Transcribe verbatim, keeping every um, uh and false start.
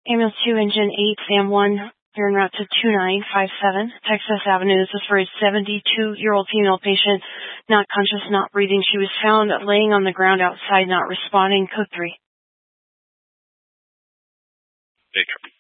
Ambulance two, Engine eight, Sam one, you're en route to two nine five seven, Texas Avenue. This is for a seventy-two-year-old female patient, not conscious, not breathing. She was found laying on the ground outside, not responding. Code three. Victor.